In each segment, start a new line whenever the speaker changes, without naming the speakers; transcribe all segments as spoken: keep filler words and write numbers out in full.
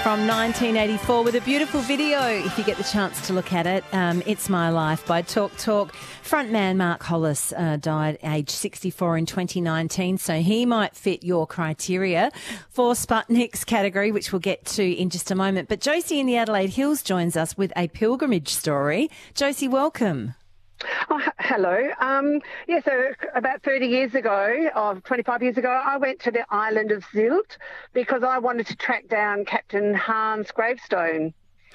from nineteen eighty-four with a beautiful video, if you get the chance to look at it. Um, It's My Life by Talk Talk. Frontman Mark Hollis uh, died aged sixty-four in twenty nineteen, so he might fit your criteria for Sputnik's category, which we'll get to in just a moment. But Josie in the Adelaide Hills joins us with a pilgrimage story. Josie, welcome.
Oh, hello. Um, yeah, so about thirty years ago, or twenty-five years ago, I went to the island of Sylt because I wanted to track down Captain Hahn's gravestone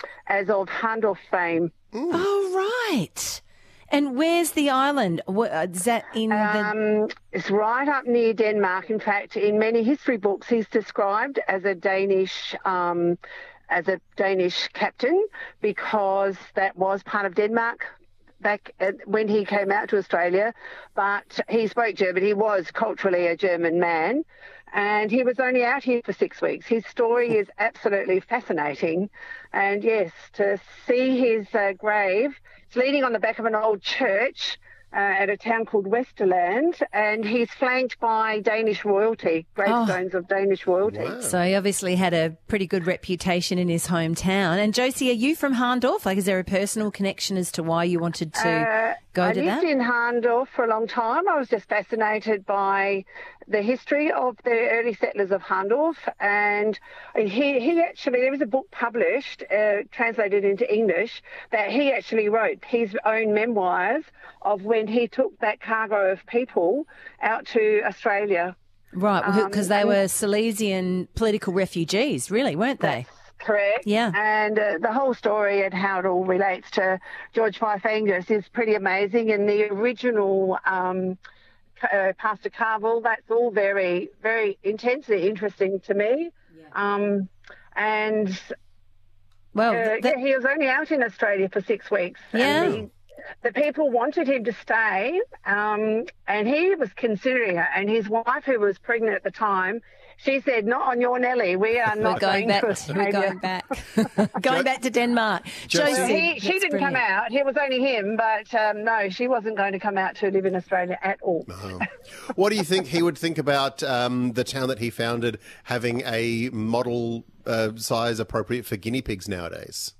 as of Hahndorf fame.
Mm. Oh, right. And where's the island? What, is that in the...
Um, it's right up near Denmark. In fact, in many history books, he's described as a Danish... Um, as a Danish captain because that was part of Denmark back when he came out to Australia, but he spoke German. He was culturally a German man, and he was only out here for six weeks. His story is absolutely fascinating, and yes, to see his uh, grave, it's leaning on the back of an old church uh, at a town called Westerland, and he's flanked by Danish royalty, gravestones oh. of Danish royalty.
Wow. So he obviously had a pretty good reputation in his hometown. And Josie, are you from Hahndorf? Like, is there a personal connection as to why you wanted to
uh,
go
I
to that?
I lived in Hahndorf for a long time. I was just fascinated by the history of the early settlers of Hahndorf, and he, he actually, there was a book published, uh, translated into English, that he actually wrote, his own memoirs of when he took that cargo of people out to Australia.
Right, because um, they were Silesian political refugees, really, weren't they?
Correct.
Yeah.
And uh, the whole story and how it all relates to George Fife Angus is pretty amazing. And the original um, uh, Pastor Carville, that's all very, very intensely interesting to me. Yeah. Um, and
well,
uh,
that...
yeah, he was only out in Australia for six weeks.
Yeah.
And he, the people wanted him to stay, um, and he was considering it. And his wife, who was pregnant at the time, she said, "Not on your Nelly. We are not
we're going,
going
back.
to Australia.
We're going back. going back to Denmark."
Josie, well, he, she didn't brilliant. come out. It was only him, but um, no, she wasn't going to come out to live in Australia at all.
No. What do you think he would think about um, the town that he founded having a model uh, size appropriate for guinea pigs nowadays?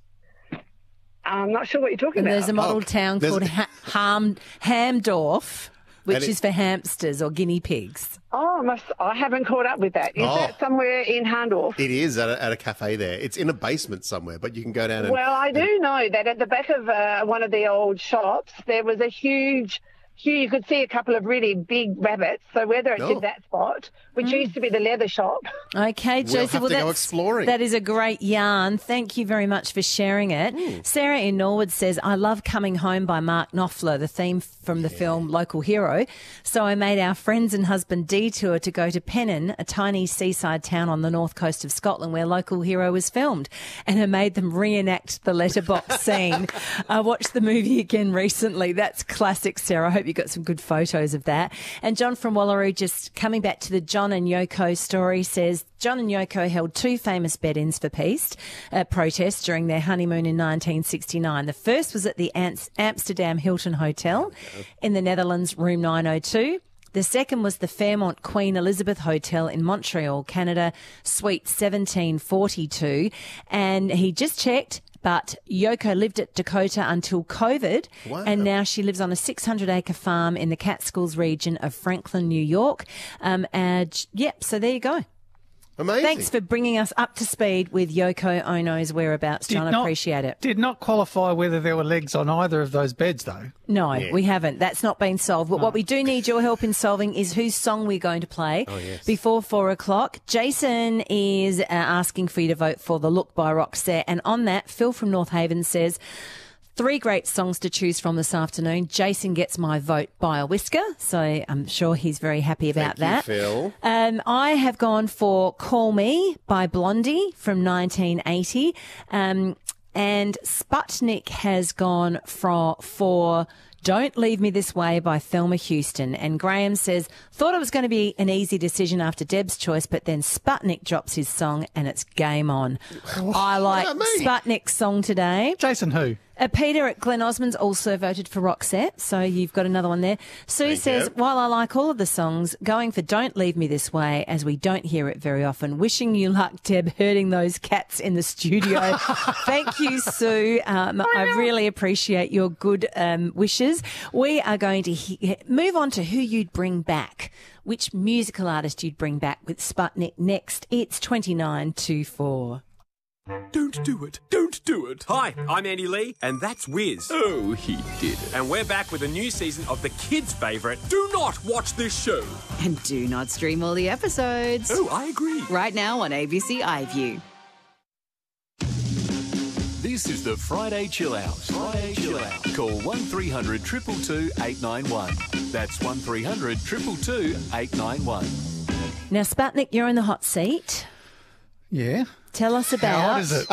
I'm not sure what you're talking
and
about.
There's a model
oh,
town called ha- Ham- Hamdorf, which
it,
is for hamsters or guinea pigs.
Oh, must, I haven't caught up with that. Is
oh,
that somewhere in Hahndorf?
It is at a, at a cafe there. It's in a basement somewhere, but you can go down and...
Well, I do
and,
know that at the back of uh, one of the old shops, there was a huge... You could see a couple of really big rabbits. So whether it's
oh.
in that spot, which mm. used to be the leather shop.
Okay, Josie.
We'll have
well,
to
that's,
go exploring.
That is a great yarn. Thank you very much for sharing it. Mm. Sarah in Norwood says, "I love Coming Home by Mark Knopfler, the theme from the yeah. film Local Hero. So I made our friends and husband detour to go to Pennon, a tiny seaside town on the north coast of Scotland where Local Hero was filmed. And I made them reenact the letterbox scene. I watched the movie again recently. That's classic, Sarah. I hope you got some good photos of that." And John from Wallaroo, just coming back to the John and Yoko story, says John and Yoko held two famous bed-ins for peace uh, protests during their honeymoon in nineteen sixty-nine. The first was at the Amsterdam Hilton Hotel in the Netherlands, room nine oh two. The second was the Fairmont Queen Elizabeth Hotel in Montreal, Canada, suite seventeen forty-two. And he just checked, but Yoko lived at Dakota until COVID, wow. and now she lives on a six hundred acre farm in the Catskills region of Franklin, New York. Um, and, yeah, so there you go.
Amazing.
Thanks for bringing us up to speed with Yoko Ono's whereabouts, John. I appreciate it.
Did not qualify whether there were legs on either of those beds, though.
No,
yeah.
we haven't. That's not been solved. But oh. what we do need your help in solving is whose song we're going to play
oh, yes.
before four o'clock. Jason is uh, asking for you to vote for The Look by Roxette. And on that, Phil from North Haven says, three great songs to choose from this afternoon. Jason gets my vote by a whisker, so I'm sure he's very happy about
Thank
that.
You, Phil.
Um, I have gone for Call Me by Blondie from nineteen eighty. Um, and Sputnik has gone for, for Don't Leave Me This Way by Thelma Houston. And Graham says, thought it was going to be an easy decision after Deb's choice, but then Sputnik drops his song and it's game on. I like Sputnik's song today.
Jason who?
Uh, Peter at Glen Osmond's also voted for Roxette, so you've got another one there. Sue
Thank
says,
you.
while I like all of the songs, going for Don't Leave Me This Way, as we don't hear it very often. Wishing you luck, Deb, herding those cats in the studio. Thank you, Sue. Um, I really appreciate your good um, wishes. We are going to he- move on to who you'd bring back. Which musical artist you'd bring back with Sputnik next. It's twenty-nine to four.
Don't do it. Don't do it.
Hi, I'm Andy Lee, and that's Wiz.
Oh, he did it.
And we're back with a new season of the kids' favourite, Do Not Watch This Show.
And do not stream all the episodes.
Oh, I agree.
Right now on A B C iView.
This is the Friday Chill Out. Friday Chill Out. Call one three hundred two two two eight nine one. That's one three hundred two two two eight nine one.
Now, Sputnik, you're in the hot seat.
Yeah.
Tell us about...
How hot is it?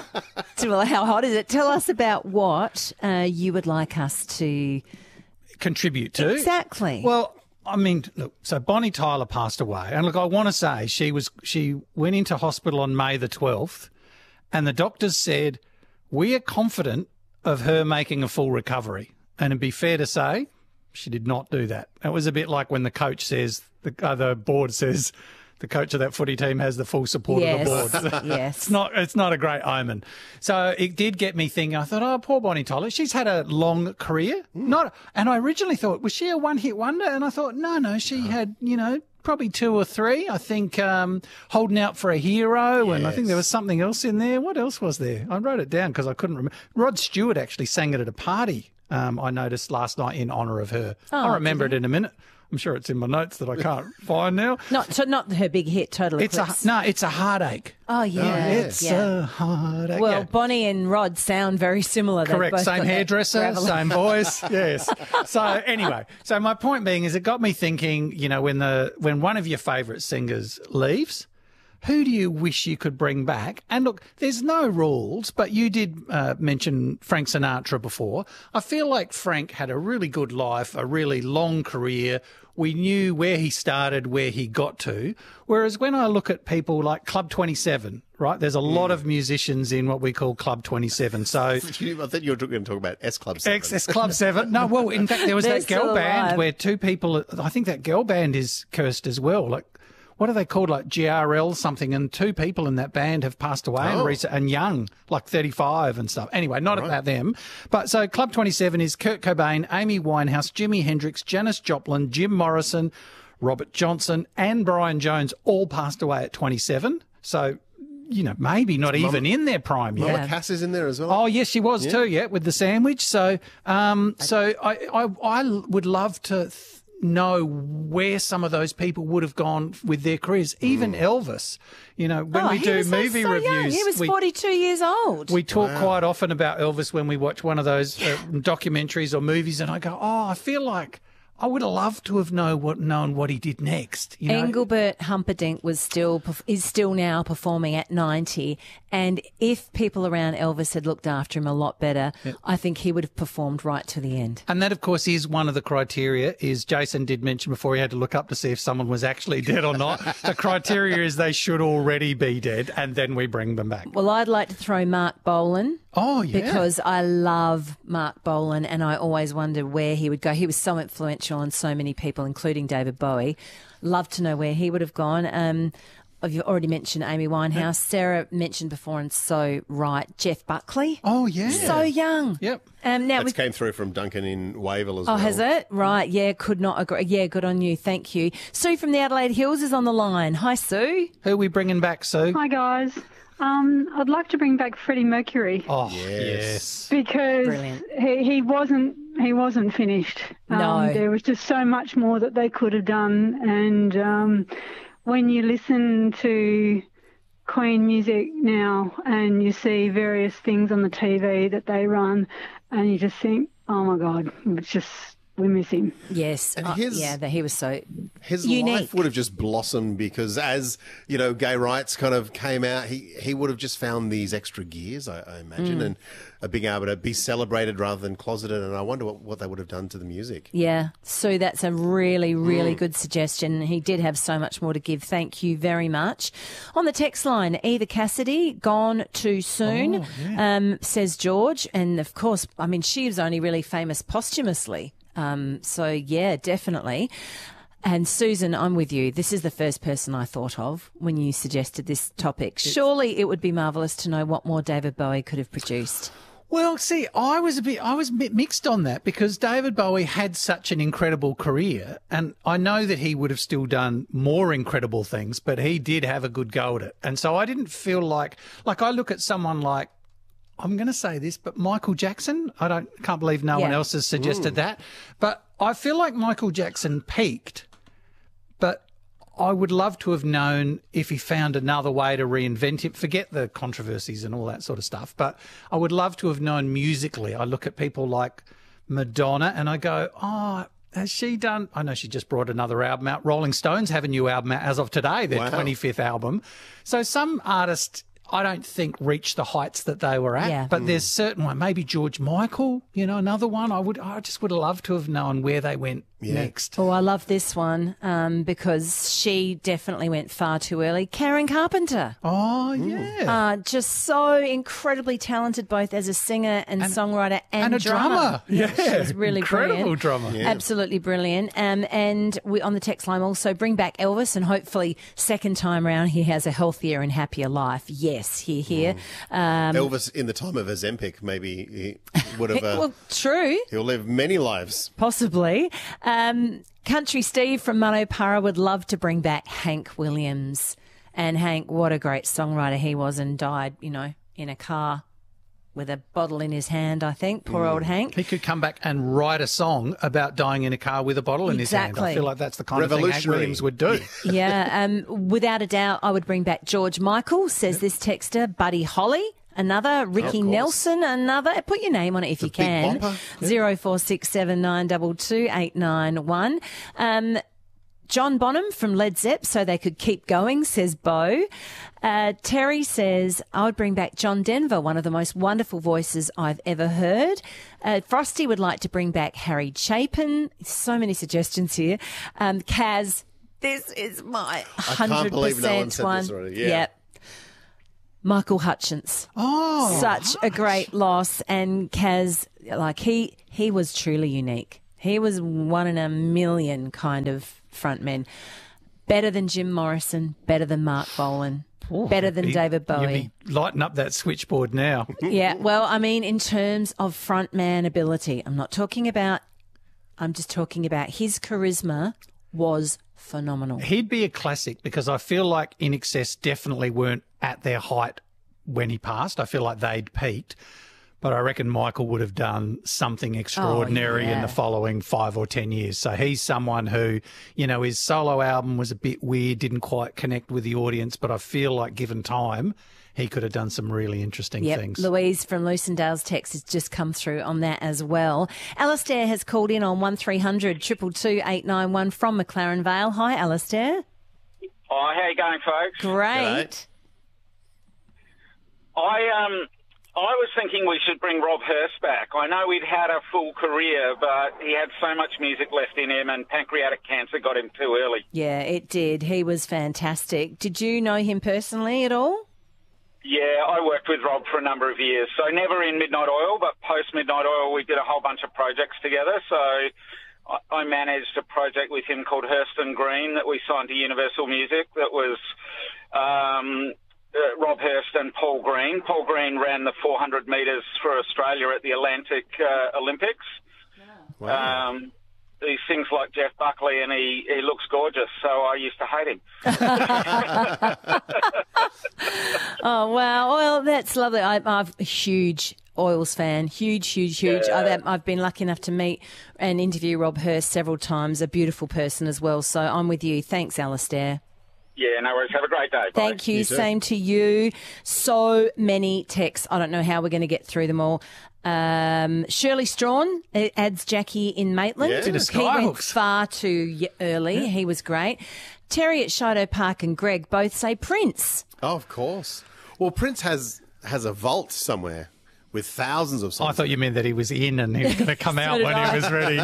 Well, how hot is it? Tell us about what uh, you would like us to...
Contribute to.
Exactly.
Well, I mean, look, so Bonnie Tyler passed away. And look, I want to say she was she went into hospital on May the twelfth, and the doctors said, we are confident of her making a full recovery. And it'd be fair to say she did not do that. It was a bit like when the coach says, the, uh, the board says, the coach of that footy team has the full support
yes.
of the board.
Yes.
It's not it's not a great omen. So it did get me thinking. I thought, oh, poor Bonnie Tyler. She's had a long career. Not, and I originally thought, was she a one-hit wonder? And I thought, no, no, she had, you know, probably two or three. I think um, Holding Out for a Hero, and I think there was something else in there. What else was there? I wrote it down because I couldn't remember. Rod Stewart actually sang it at a party, um, I noticed last night in honour of her.
Oh,
I'll remember it in a minute. I'm sure it's in my notes that I can't find now.
Not so not her big hit, Total
It's
Eclipse.
a no, it's a heartache.
Oh, yeah.
It's
yeah.
a heartache.
Well,
Yeah.
Bonnie and Rod sound very similar. They've
Correct.
both
Same
got that
hairdresser,
gravel-
same voice. Yes. So anyway, so my point being is it got me thinking, you know, when the when one of your favourite singers leaves, who do you wish you could bring back? And look, there's no rules, but you did uh, mention Frank Sinatra before. I feel like Frank had a really good life, a really long career. We knew where he started, where he got to. Whereas when I look at people like Club twenty-seven, right, there's a lot of musicians in what we call Club twenty-seven. So
I thought you were going to talk about S Club seven.
X S Club seven. No, well, in fact, there was
They're
that girl
still
band
alive.
where two people, I think that girl band is cursed as well. Like, what are they called? Like G R L something. And two people in that band have passed away
Oh.
and, recent, and young, like thirty-five and stuff. Anyway, not about them. But so Club twenty-seven is Kurt Cobain, Amy Winehouse, Jimi Hendrix, Janis Joplin, Jim Morrison, Robert Johnson, and Brian Jones all passed away at twenty-seven. So, you know, maybe not even in their prime yet.
Mama Cass is in there as well.
Oh yes, she was too. Yeah, with the sandwich. So, um, so I, I, I would love to th- know where some of those people would have gone with their careers. Even Elvis. You know, when
Oh,
we
he
do
was so-
movie
so young.
reviews,
He was
we,
forty-two years old.
we talk quite often about Elvis when we watch one of those uh, documentaries or movies, and I go, oh, I feel like I would have loved to have know what, known what he did next. You know?
Engelbert Humperdinck was still perf- is still now performing at ninety, and if people around Elvis had looked after him a lot better, I think he would have performed right to the end.
And that, of course, is one of the criteria, is Jason did mention before he had to look up to see if someone was actually dead or not. The criteria is they should already be dead, and then we bring them back.
Well, I'd like to throw Mark Bolan.
Oh, yeah.
Because I love Mark Bolan and I always wonder where he would go. He was so influential on so many people, including David Bowie. Love to know where he would have gone. Um, I've already mentioned Amy Winehouse. Sarah mentioned before, and so right, Jeff Buckley.
Oh, yeah.
So young.
Yep.
Um, now
That
we
came through from Duncan in Wavell as
Oh,
well.
has it? Right. Yeah, could not agree. Yeah, good on you. Thank you. Sue from the Adelaide Hills is on the line. Hi, Sue.
Who are we bringing back, Sue?
Hi guys. Um, I'd like to bring back Freddie Mercury
Oh,
Yes.
because
Brilliant.
he, he wasn't he wasn't finished. Um,
No.
there was just so much more that they could have done, and um, when you listen to Queen music now and you see various things on the T V that they run, and you just think, oh my God, it's just we miss him.
Yes.
And
Uh,
his-
yeah, that he was so
His
unique.
life would have just blossomed because as, you know, gay rights kind of came out, he, he would have just found these extra gears, I, I imagine,
Mm.
and uh, being able to be celebrated rather than closeted. And I wonder what, what they would have done to the music.
Yeah, Sue, that's a really, really good suggestion. He did have so much more to give. Thank you very much. On the text line, Eva Cassidy, gone too soon, um, says George. And of course, I mean, she was only really famous posthumously. Um, so, yeah, definitely. And Susan, I'm with you. This is the first person I thought of when you suggested this topic. Surely it would be marvellous to know what more David Bowie could have produced.
Well, see, I was a bit, I was a bit mixed on that because David Bowie had such an incredible career, and I know that he would have still done more incredible things, but he did have a good go at it, and so I didn't feel like, like I look at someone like, I'm going to say this, but Michael Jackson, I don't, can't believe no one
Yeah.
else has suggested that, but I feel like Michael Jackson peaked, but I would love to have known if he found another way to reinvent it. Forget the controversies and all that sort of stuff, but I would love to have known musically. I look at people like Madonna and I go, oh, has she done? I know she just brought another album out. Rolling Stones have a new album out as of today, their
Wow.
twenty-fifth album. So some artists, I don't think, reached the heights that they were at.
Yeah.
But there's certain one, maybe George Michael, you know, another one. I would, I just would have loved to have known where they went next.
Oh, I love this one um, because she definitely went far too early. Karen Carpenter.
Oh, yeah.
Uh, just so incredibly talented both as a singer and, songwriter and,
and a drummer. Yeah,
she's really
incredible
brilliant.
drummer. Yeah.
Absolutely brilliant. Um, and we, on the text line also, bring back Elvis and hopefully second time round he has a healthier and happier life. Yes, here, here. Um,
Elvis, in the time of Ozempic, maybe he would have. Uh,
well, true.
he'll live many lives.
Possibly. Um, Country Steve from Manopara would love to bring back Hank Williams. And Hank, what a great songwriter he was, and died, you know, in a car with a bottle in his hand, I think. Poor old Hank.
He could come back and write a song about dying in a car with a bottle in his hand.
Exactly.
I feel like that's the kind of thing Hank
Revolutionary.
Williams would do.
Yeah, um, without a doubt, I would bring back George Michael, says this texter. Buddy Holly, another. Ricky
course.
Nelson, another. Put your name on it if you
big
can.
bopper.
Zero four six seven nine two two eight nine one. Um, John Bonham from Led Zepp, so they could keep going, says Bo. Uh, Terry says, I would bring back John Denver, one of the most wonderful voices I've ever heard. Uh, Frosty would like to bring back Harry Chapin. So many suggestions here. Um, Kaz, this is my
I
one hundred percent
can't believe no one said
one.
this already. Yeah.
Yep. Michael Hutchence.
Oh,
Such a great loss. And Kaz, like, he, he was truly unique. He was one in a million kind of frontmen. Better than Jim Morrison, better than Mark Bolan, better than
You'd be-
David Bowie.
You'd be lighting up that switchboard now.
Yeah, well, I mean, in terms of frontman ability, I'm not talking about, I'm just talking about his charisma was phenomenal.
He'd be a classic because I feel like In Excess definitely weren't at their height when he passed. I feel like they'd peaked. But I reckon Michael would have done something extraordinary
Oh, yeah.
in the following five or ten years. So he's someone who, you know, his solo album was a bit weird, didn't quite connect with the audience, but I feel like given time, he could have done some really interesting
Yep,
things.
Louise from Lucendale's text has just come through on that as well. Alistair has called in on one three hundred two two two eight nine one from McLaren Vale. Hi, Alistair.
Oh, how you going, folks?
Great.
I um, I was thinking we should bring Rob Hurst back. I know he'd had a full career, but he had so much music left in him, and pancreatic cancer got him too early.
Yeah, it did. He was fantastic. Did you know him personally at all?
Yeah, I worked with Rob for a number of years. So never in Midnight Oil, but post Midnight Oil, we did a whole bunch of projects together. So I, I managed a project with him called Hurst and Green that we signed to Universal Music. That was um, uh, Rob Hurst and Paul Green. Paul Green ran the four hundred metres for Australia at the Atlantic uh, Olympics.
Wow.
Um, he sings like Jeff Buckley, and he, he looks gorgeous, so I used to hate him.
Oh, wow. Well, that's lovely. I, I'm a huge Oils fan. Huge, huge, huge.
Yeah.
I've, I've been lucky enough to meet and interview Rob Hurst several times. A beautiful person as well. So I'm with you. Thanks, Alistair.
Yeah, no worries. Have a great day. Bye.
Thank you.
You too.
Same to you. So many texts. I don't know how we're going to get through them all. Um, Shirley Strawn adds Jackie in Maitland.
Yeah. Bit of
He went
Skyhooks.
far too y- early.
Yeah.
He was great. Terry at Shido Park and Greg both say Prince.
Oh, of course. Well, Prince has has a vault somewhere with thousands of songs.
I thought you meant that he was in and he was going to come out
did
when
I.
he was ready.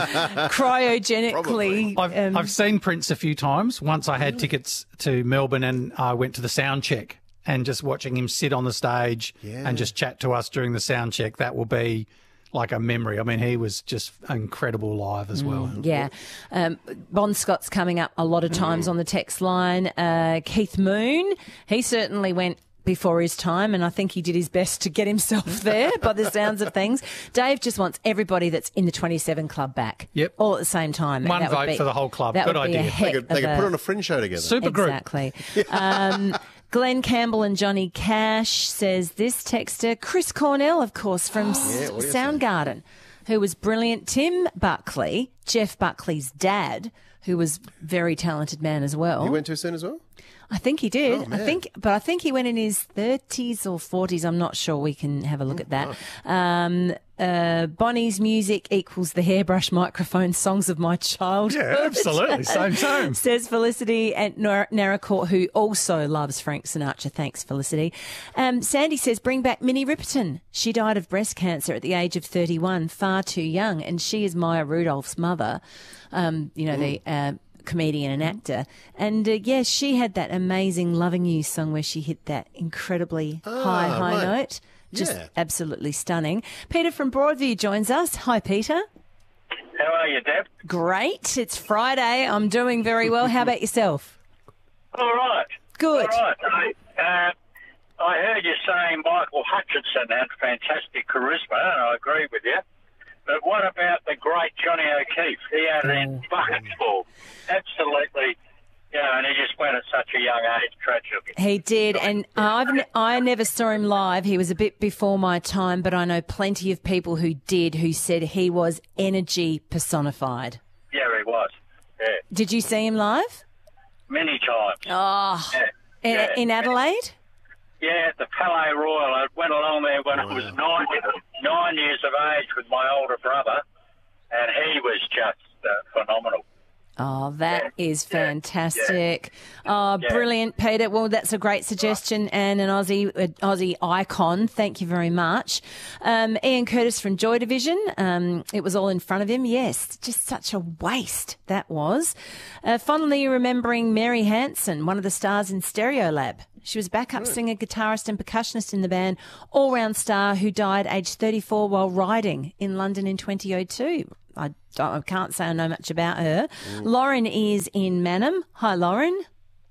Cryogenically.
I've,
um,
I've seen Prince a few times. Once I had tickets to Melbourne and I went to the sound check, and just watching him sit on the stage
Yeah.
and just chat to us during the sound check, that will be like a memory. I mean, he was just incredible live as well.
Yeah. Um, Bon Scott's coming up a lot of times on the text line. Uh, Keith Moon, he certainly went before his time, and I think he did his best to get himself there by the sounds of things. Dave just wants everybody that's in the twenty-seven club back.
Yep.
All at the same time.
One
That would
vote
be-
for the whole club.
That
Good
would be a
idea.
heck
They could, they
of
could
a-
put on a fringe show together.
Super group.
Exactly. Um, Glenn Campbell and Johnny Cash says this texter, Chris Cornell, of course, from
Yeah, what do you say?
Soundgarden, who was brilliant. Tim Buckley, Jeff Buckley's dad, who was very talented man as well.
You went too soon as well?
I think he did.
Oh,
I
man.
think, but I think he went in his thirties or forties. I'm not sure. We can have a look at that. Um, uh, Bonnie's music equals the hairbrush microphone songs of my childhood.
Yeah, absolutely. Same, same.
Says Felicity at Nar- Naracoorte, who also loves Frank Sinatra. Thanks, Felicity. Um, Sandy says, bring back Minnie Riperton. She died of breast cancer at the age of thirty-one, far too young, and she is Maya Rudolph's mother. Um, you know, the uh, comedian and actor. And uh, yes, she had that amazing Loving You song where she hit that incredibly high, high
right.
note. Just
Yeah.
absolutely stunning. Peter from Broadview joins us. Hi, Peter.
How are you, Deb?
Great. It's Friday. I'm doing very well. How about yourself?
All right.
Good.
All right. I, uh, I heard you saying Michael Hutchinson had fantastic charisma, and I agree with you. But what about the great Johnny O'Keefe? He had it in buckets full. Absolutely. You know, and he just went at such a young age, tragically.
He did, and I've n- I never saw him live. He was a bit before my time, but I know plenty of people who did, who said he was energy personified.
Yeah, he was. Yeah.
Did you see him live?
Many times.
Oh,
Yeah.
in,
Yeah.
in Adelaide?
Yeah, at the Palais Royal. I went along there when I was nine, nine years of age with my older brother, and he was just uh, phenomenal.
Oh, that
Yeah.
is
Yeah.
fantastic. Oh,
Yeah.
brilliant, Peter. Well, that's a great suggestion and an Aussie uh, Aussie icon. Thank you very much. Um, Ian Curtis from Joy Division. Um, it was all in front of him. Yes, just such a waste that was. Uh, fondly remembering Mary Hansen, one of the stars in Stereolab. She was backup singer, guitarist and percussionist in the band, all-round star who died aged thirty-four while riding in London in twenty oh two. I, don't, I can't say I know much about her. Lauren is in Manham. Hi, Lauren.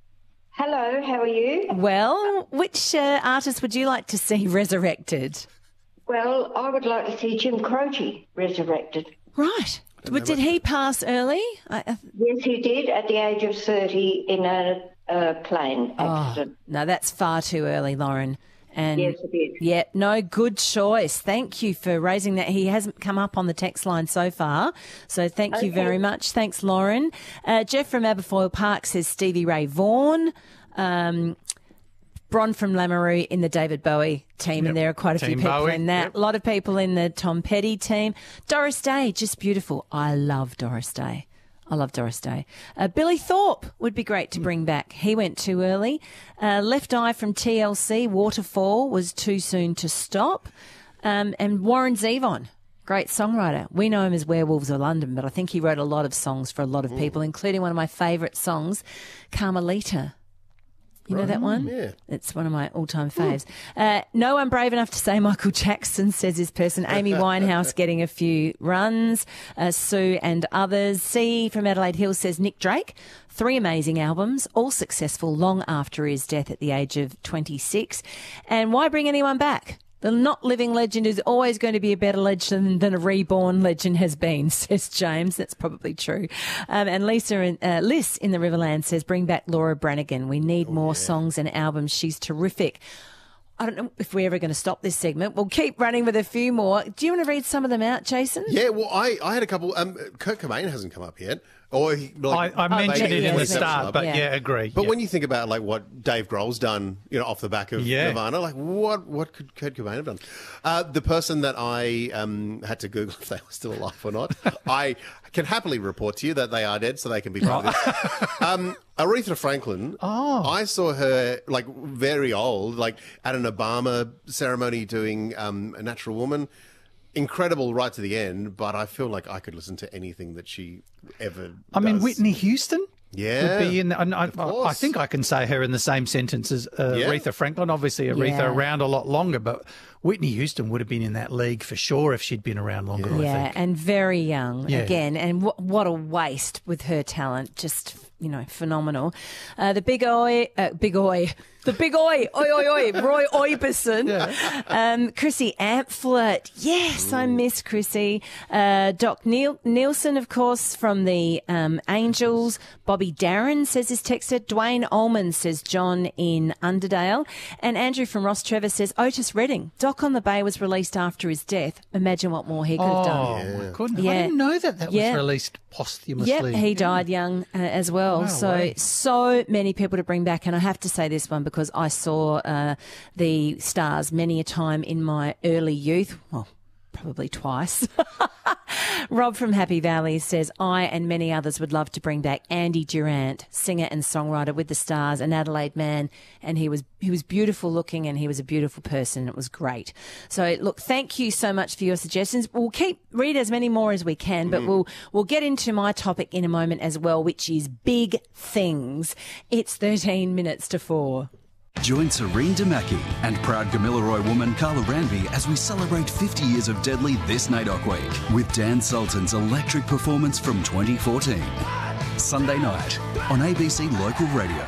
Hello, how are you?
Well, which uh, artist would you like to see resurrected?
Well, I would like to see Jim Croce resurrected.
Right. But did he pass early? I, I,
Yes, he did at the age of thirty in a, a plane accident.
no, that's far too early, Lauren. And
Yes, it is.
Yeah, no, good choice. Thank you for raising that. He hasn't come up on the text line so far, so thank you
Okay.
very much. Thanks, Lauren. Uh, Jeff from Aberfoyle Park says Stevie Ray Vaughan. Um, Bron from Lamoureux in the David Bowie team,
Yep.
and there are quite a few
Team
people
Bowie,
in that.
yep.
A lot of people in the Tom Petty team. Doris Day, just beautiful. I love Doris Day. I love Doris Day. Uh, Billy Thorpe would be great to bring back. He went too early. Uh, Left Eye from T L C, Waterfall was too soon to stop. Um, and Warren Zevon, great songwriter. We know him as Werewolves of London, but I think he wrote a lot of songs for a lot of people, including one of my favourite songs, Carmelita. You know that one?
Yeah.
It's one of my all-time faves. Uh, no one brave enough to say Michael Jackson, says this person. Amy Winehouse getting a few runs. Uh, Sue and others. C from Adelaide Hills says Nick Drake. Three amazing albums, all successful long after his death at the age of twenty-six. And why bring anyone back? The not living legend is always going to be a better legend than a reborn legend has been, says James. That's probably true. Um, and Lisa in, uh, Liz in the Riverland says, bring back Laura Branigan. We need more songs and albums. She's terrific. I don't know if we're ever going to stop this segment. We'll keep running with a few more. Do you want to read some of them out, Jason?
Yeah, well, I, I had a couple. Um, Kurt Cobain hasn't come up yet. Or he, like,
I, I mentioned
maybe
it in the
Never
start,
Snub.
but
Yeah.
yeah, agree.
But
yeah.
when you think about like what Dave Grohl's done, you know, off the back of
Yeah.
Nirvana, like what what could Kurt Cobain have done? Uh, the person that I um, had to Google if they were still alive or not, I can happily report to you that they are dead, so they can be targeted. um, Aretha Franklin.
Oh.
I saw her like very old, like at an Obama ceremony doing um, A Natural Woman. Incredible right to the end, but I feel like I could listen to anything that she ever
I mean,
does.
Whitney Houston
Yeah.
would be in. And I, I,
course.
I think I can say her in the same sentence as uh,
Yeah.
Aretha Franklin. Obviously, Aretha
Yeah.
around a lot longer, but Whitney Houston would have been in that league for sure if she'd been around longer. I
Yeah,
think.
and very young
Yeah.
again. And w- what a waste with her talent. Just, you know, phenomenal. Uh, the big oi, uh, big oi, the big oi, oi, oi, oi, Roy Orbison. Um, Chrissy Amphlett. Yes, I miss Chrissy. Uh, Doc Neil- Nielsen, of course, from the um, Angels. Bobby Darren says his texter. Dwayne Ullman says John in Underdale. And Andrew from Ross Trevor says Otis Redding. Doc on the Bay was released after his death. Imagine what more he could have
Oh,
done.
my goodness.
Yeah.
I didn't know that that
Yeah.
was released posthumously.
Yep, he died young uh, as well.
Wow,
so,
wow.
so many people to bring back. And I have to say this one because I saw uh, the Stars many a time in my early youth. Well, probably twice. Rob from Happy Valley says, I and many others would love to bring back Andy Durant, singer and songwriter with the Stars, an Adelaide man, and he was he was beautiful looking and he was a beautiful person. It was great. So look, thank you so much for your suggestions. We'll keep read as many more as we can, but we'll we'll get into my topic in a moment as well, which is big things. It's thirteen minutes to four.
Join Serene Damaki and proud Gamilaroi woman Carla Ranby as we celebrate fifty years of Deadly this NAIDOC week with Dan Sultan's electric performance from twenty fourteen. Sunday night on A B C Local Radio.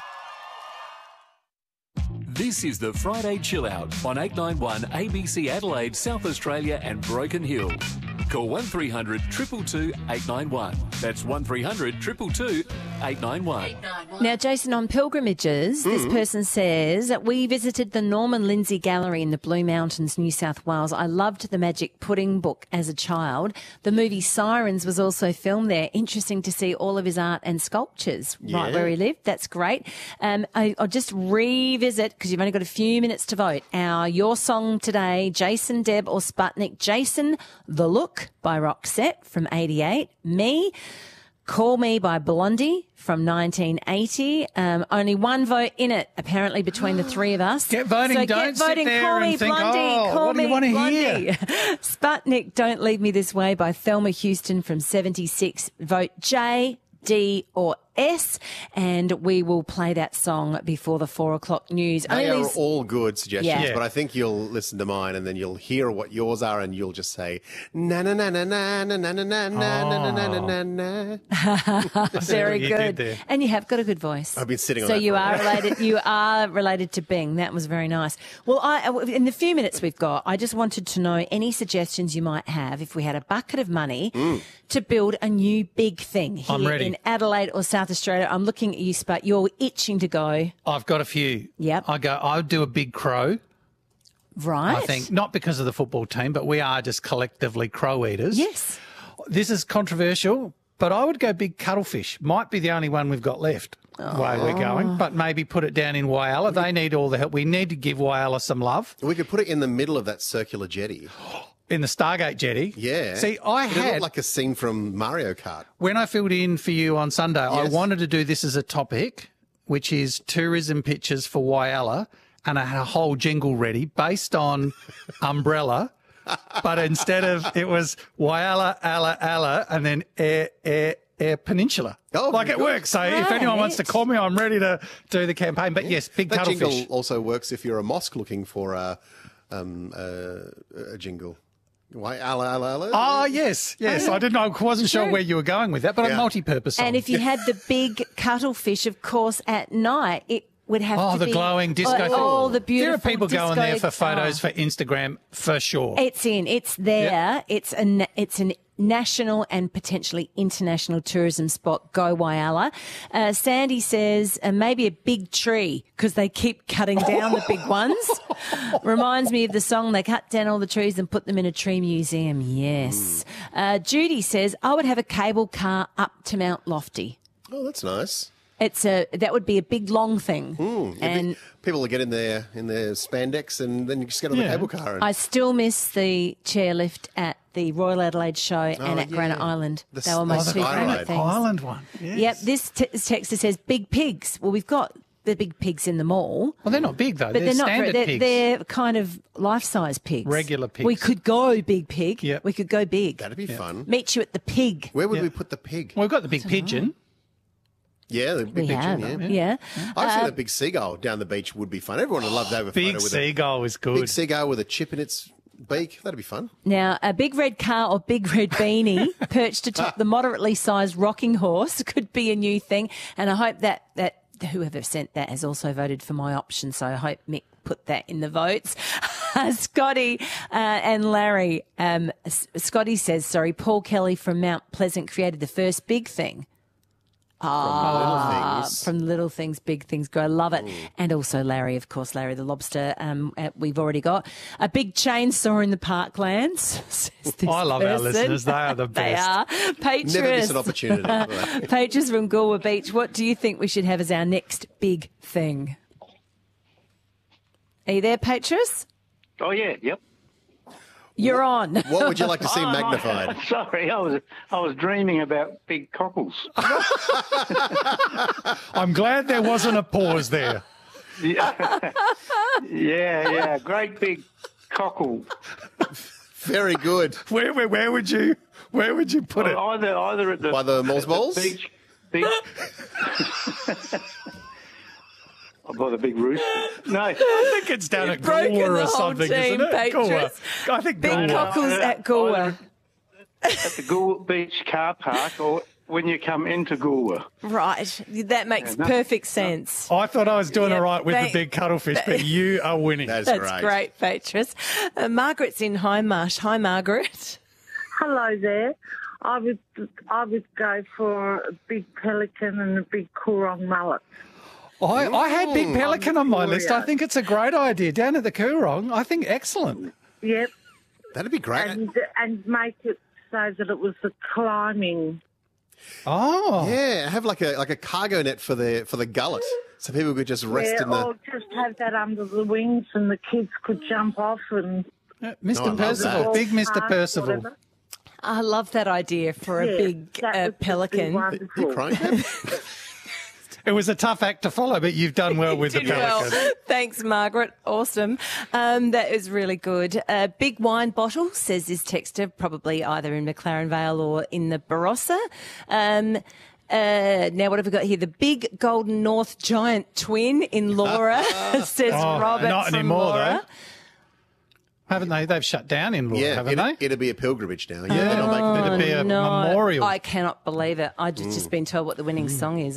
This is the Friday Chill Out on eight nine one A B C Adelaide, South Australia and Broken Hill. Call one three hundred two two two eight nine one. That's one three hundred two two two eight nine one.
Now, Jason, on pilgrimages, this person says that we visited the Norman Lindsay Gallery in the Blue Mountains, New South Wales. I loved the Magic Pudding book as a child. The movie Sirens was also filmed there. Interesting to see all of his art and sculptures right
Yeah.
where he lived. That's great. Um, I, I'll just revisit, because you've only got a few minutes to vote, our Your Song today, Jason, Deb or Sputnik. Jason, The Look by Roxette from eighty-eight. Me, Call Me by Blondie from nineteen eighty. Um, only one vote in it, apparently, between the three of us.
Get voting,
so
don't
get
sit
voting.
there
Call
and
me
think,
Blondie.
oh,
Call
what do
me
you wanna
Blondie.
hear?
Sputnik, Don't Leave Me This Way by Thelma Houston from seventy-six. Vote J, D or S, and we will play that song before the four o'clock news.
They
Only
are
leaves-
all good suggestions,
Yeah.
but I think you'll listen to mine and then you'll hear what yours are and you'll just say, na na na na na na na na na na na na na na.
Very
what you did
good.
there.
And you have got a good voice.
I've been sitting on
So
that
you
for a
are
while.
related. You are related to Bing. That was very nice. Well, I in the few minutes we've got, I just wanted to know any suggestions you might have if we had a bucket of money to build a new big thing here
I'm ready.
in Adelaide or South Australia. I'm looking at you, Sput. You're itching to go.
I've got a few.
Yep.
I go. I would do a big crow.
Right.
I think not because of the football team, but we are just collectively crow eaters.
Yes.
This is controversial, but I would go big cuttlefish. Might be the only one we've got left. The way we're going, but maybe put it down in Whyalla. They need all the help. We need to give Whyalla some love.
We could put it in the middle of that circular jetty.
In the Stargate jetty.
Yeah.
See, I
It'd look
had,
like a scene from Mario Kart.
when I filled in for you on Sunday, I
Yes.
wanted to do this as a topic, which is tourism pictures for Whyalla, and I had a whole jingle ready based on Umbrella, but instead of, it was Whyalla, Alla, Alla, and then Air, Air, Air Peninsula.
Oh,
like
very
it
good.
works. So if anyone wants to call me, I'm ready to do the campaign. But yes, big
That
cuttlefish.
jingle also works if you're a mosque looking for a, um, a, a jingle. Why, Allah, Allah, Allah?
Oh, yes, yes. I didn't know, I wasn't sure where you were going with that, but a
Yeah.
multi-purpose song.
And if you had the big cuttlefish, of course, at night, it would have
Oh,
to
the
be
glowing disco
all,
thing.
all the
There
beautiful
are people going there for
disco-
photos
oh.
for Instagram, for sure.
It's in. It's there.
Yeah.
It's an. It's an national and potentially international tourism spot, Go Whyalla. Uh, Sandy says uh, maybe a big tree because they keep cutting down the big ones. Reminds me of the song, they cut down all the trees and put them in a tree museum. Yes. Uh, Judy says I would have a cable car up to Mount Lofty.
Oh, that's nice.
It's a that would be a big long thing,
Mm,
and
be, people will get in their in their spandex and then you just get on
Yeah.
the cable car. And,
I still miss the chairlift at the Royal Adelaide Show and at
yeah.
Granite Island.
The
They were my
s-
two
the
favourite
Island.
things.
Island one. Yes.
Yep. This t- texter says big pigs. Well, we've got the big pigs in the mall.
Well, they're not big though.
But
they're,
they're, not.
standard
They're,
pigs.
they're kind of life-size pigs.
Regular pigs.
We could go big pig.
Yep.
We could go big.
That'd be fun.
Meet you at the pig.
Where would
Yeah.
we put the pig?
Well, we've got the big pigeon.
Yeah, the big
We
pigeon,
have.
yeah.
Yeah.
I've seen
Uh,
a big seagull down the beach would be fun. Everyone would love to have a
Big
photo with
seagull is
a
good.
big seagull with a chip in its beak. That'd be fun.
Now, a big red car or big red beanie perched atop the moderately sized rocking horse could be a new thing. And I hope that, that whoever sent that has also voted for my option. So I hope Mick put that in the votes. Scotty uh, and Larry, um, S- Scotty says, sorry, Paul Kelly from Mount Pleasant created the first big thing. Ah,
Little things.
from little things, big things go. I love it. And also Larry, of course, Larry the lobster. Um, uh, we've already got a big chainsaw in the parklands. says this
I love our
person.
listeners. They are the
They
best.
are. Patris.
Never miss an opportunity.
Patris from Goolwa Beach. What do you think we should have as our next big thing? Are you there, Patris?
Oh, yeah, yep.
You're on.
What would you like to see
Oh,
magnified?
no, sorry, I was I was dreaming about big cockles.
I'm glad there wasn't a pause there.
yeah, yeah, yeah, great big cockle.
Very good.
Where, where, where would you, where would you put it?
Either, either at the
By the Moles
at
Balls?
beach, beach. Oh, by the big rooster. No,
I think it's down at
broken
Goolwa
the
or
whole
something,
team,
isn't it?
Patris.
Goolwa. I think
Big
Goolwa.
cockles
no,
at Goolwa.
at the Goolwa Beach car park, or when you come into Goolwa.
Right. That makes
Yeah, no,
perfect sense.
I thought I was doing
Yeah,
all right with
thank-
the big cuttlefish, but you are winning.
That's,
That's
great.
great, Patris. Uh, Margaret's in Hindmarsh. Hi, Margaret.
Hello there. I would I would go for a big pelican and a big Coorong mullet.
I, I had Big Pelican on my list. I
Victoria.
think it's a great idea. Down at the Coorong, I think excellent.
Yep,
That'd be great.
and and make it so that it was the climbing.
Oh.
Yeah, have like a like a cargo net for the for the gullet, so people could just rest
Yeah,
in the.
or just have that under the wings and the kids could jump off and.
Uh,
Oh, I
Mister
love
Percival,
that.
big Mister
Park,
Percival.
whatever.
I love that idea for a
Yeah,
big
that
uh,
would just be
pelican.
wonderful.
You crying? Deb?
It was a tough act to follow, but you've done well with the
Did well.
Pelican.
Thanks, Margaret. Awesome. Um, that is really good. A big wine bottle, says this texter, probably either in McLaren Vale or in the Barossa. Um, uh, now, what have we got here? The big Golden North giant twin in Laura, says
Oh,
Robert
not
from
anymore,
Laura.
though. Haven't they? They've shut down in Laura,
Yeah,
haven't
it'd,
they?
it'd be a pilgrimage now. Yeah,
Yeah.
they're not making
It'd be a
No,
memorial.
I cannot believe it. I've just, just been told what the winning song is.